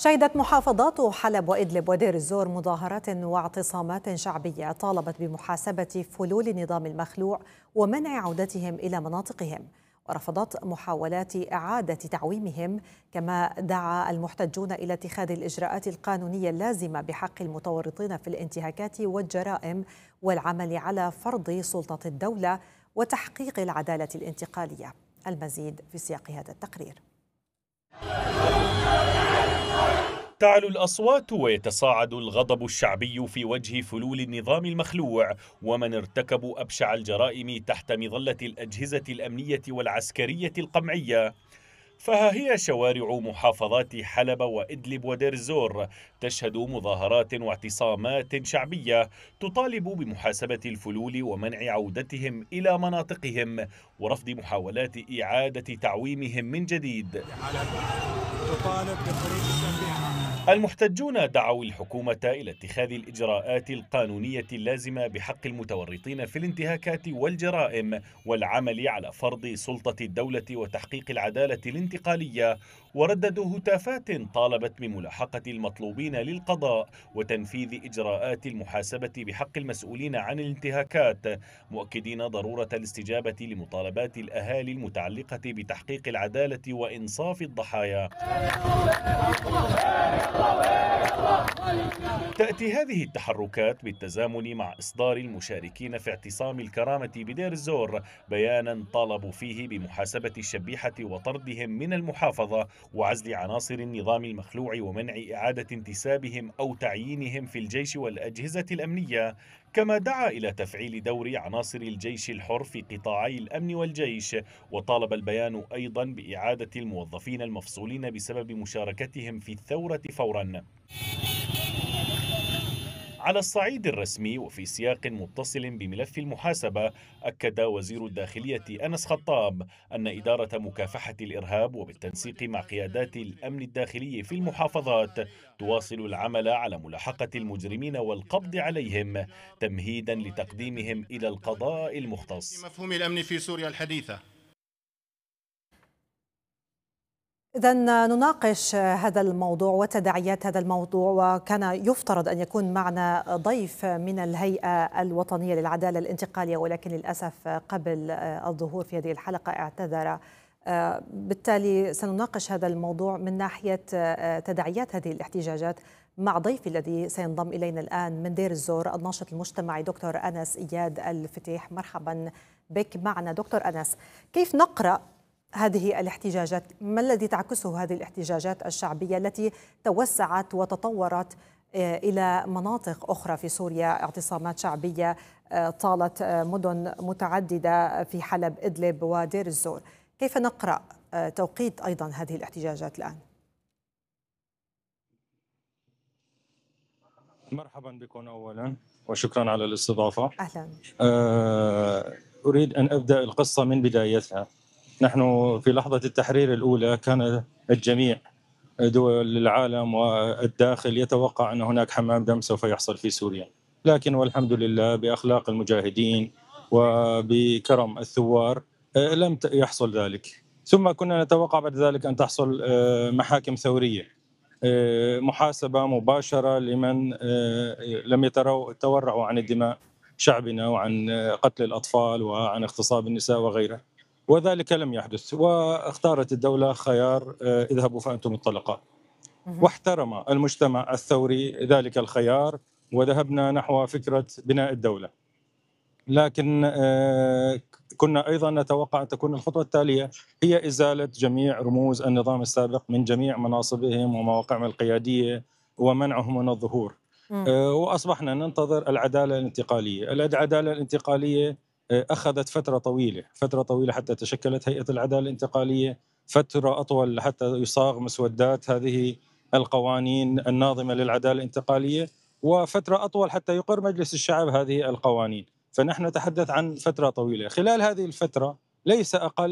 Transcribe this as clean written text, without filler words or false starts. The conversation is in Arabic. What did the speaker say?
شهدت محافظات حلب وإدلب ودير الزور مظاهرات واعتصامات شعبية طالبت بمحاسبة فلول نظام المخلوع ومنع عودتهم إلى مناطقهم، ورفضت محاولات إعادة تعويمهم. كما دعا المحتجون إلى اتخاذ الإجراءات القانونية اللازمة بحق المتورطين في الانتهاكات والجرائم والعمل على فرض سلطة الدولة وتحقيق العدالة الانتقالية. المزيد في سياق هذا التقرير. تعلو الأصوات ويتصاعد الغضب الشعبي في وجه فلول النظام المخلوع ومن ارتكبوا أبشع الجرائم تحت مظلة الأجهزة الأمنية والعسكرية القمعية. فها هي شوارع محافظات حلب وإدلب ودير الزور تشهد مظاهرات واعتصامات شعبية تطالب بمحاسبة الفلول ومنع عودتهم إلى مناطقهم ورفض محاولات إعادة تعويمهم من جديد. تطالب المحتجون دعوا الحكومة إلى اتخاذ الإجراءات القانونية اللازمة بحق المتورطين في الانتهاكات والجرائم والعمل على فرض سلطة الدولة وتحقيق العدالة الانتقالية، ورددوا هتافات طالبت بملاحقة المطلوبين للقضاء وتنفيذ إجراءات المحاسبة بحق المسؤولين عن الانتهاكات، مؤكدين ضرورة الاستجابة لمطالبات الأهالي المتعلقة بتحقيق العدالة وإنصاف الضحايا. تأتي هذه التحركات بالتزامن مع إصدار المشاركين في اعتصام الكرامة بدير الزور بيانا طالبوا فيه بمحاسبة الشبيحة وطردهم من المحافظة وعزل عناصر النظام المخلوع ومنع إعادة انتسابهم أو تعيينهم في الجيش والأجهزة الأمنية. كما دعا إلى تفعيل دور عناصر الجيش الحر في قطاعي الأمن والجيش، وطالب البيان أيضا بإعادة الموظفين المفصولين بسبب مشاركتهم في الثورة فورا. على الصعيد الرسمي وفي سياق متصل بملف المحاسبة، أكد وزير الداخلية أنس خطاب أن إدارة مكافحة الإرهاب وبالتنسيق مع قيادات الأمن الداخلي في المحافظات تواصل العمل على ملاحقة المجرمين والقبض عليهم تمهيدا لتقديمهم إلى القضاء المختص. مفهوم الأمن في سوريا الحديثة. إذن نناقش هذا الموضوع وتداعيات هذا الموضوع، وكان يفترض أن يكون معنا ضيف من الهيئة الوطنية للعدالة الانتقالية، ولكن للأسف قبل الظهور في هذه الحلقة اعتذر. بالتالي سنناقش هذا الموضوع من ناحية تداعيات هذه الاحتجاجات مع ضيفي الذي سينضم إلينا الآن من دير الزور، الناشط المجتمعي دكتور أنس إياد الفتيح. مرحبا بك معنا دكتور أنس. كيف نقرأ هذه الاحتجاجات؟ ما الذي تعكسه هذه الاحتجاجات الشعبية التي توسعت وتطورت إلى مناطق أخرى في سوريا، اعتصامات شعبية طالت مدن متعددة في حلب، إدلب ودير الزور؟ كيف نقرأ توقيت أيضا هذه الاحتجاجات الآن؟ مرحبا بكم أولا وشكرا على الاستضافة. أهلا. أريد أن أبدأ القصة من بدايتها. نحن في لحظة التحرير الأولى كان الجميع دول العالم والداخل يتوقع أن هناك حمام دم سوف يحصل في سوريا، لكن والحمد لله بأخلاق المجاهدين وبكرم الثوار لم يحصل ذلك. ثم كنا نتوقع بعد ذلك أن تحصل محاكم ثورية، محاسبة مباشرة لمن لم يتورعوا عن الدماء شعبنا وعن قتل الأطفال وعن اغتصاب النساء وغيره، وذلك لم يحدث. واختارت الدولة خيار اذهبوا فأنتم الطلقاء، واحترم المجتمع الثوري ذلك الخيار وذهبنا نحو فكرة بناء الدولة. لكن كنا أيضا نتوقع أن تكون الخطوة التالية هي إزالة جميع رموز النظام السابق من جميع مناصبهم ومواقعهم القيادية ومنعهم من الظهور. وأصبحنا ننتظر العدالة الانتقالية. العدالة الانتقالية أخذت فترة طويلة حتى تشكلت هيئة العدالة الانتقالية، فترة أطول حتى يصاغ مسودات هذه القوانين الناظمة للعدالة الانتقالية، وفترة أطول حتى يقر مجلس الشعب هذه القوانين. فنحن نتحدث عن فترة طويلة. خلال هذه الفترة ليس أقل